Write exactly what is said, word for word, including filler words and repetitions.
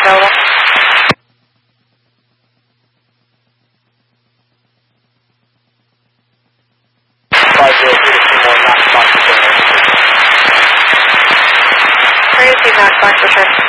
available. five zero three to two more, knock box return. three to two knock box return.